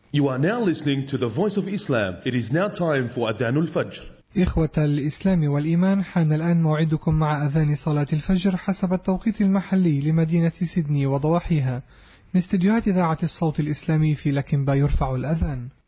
You are now listening to the Voice of Islam. It is now time for Adhan al-Fajr. إخوة الإسلام والإيمان، حان الآن موعدكم مع أذان صلاة الفجر حسب التوقيت المحلي لمدينة سيدني وضواحيها. من استديوهات إذاعة الصوت الإسلامي في لكنبا يرفع الأذان.